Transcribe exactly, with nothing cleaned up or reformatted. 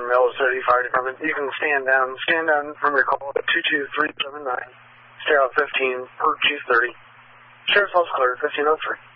Mills City Fire Department. You can stand down. Stand down from your call at two two three seven nine. Stay out fifteen, or Chief thirty. Sheriff's House clear, fifteen oh three.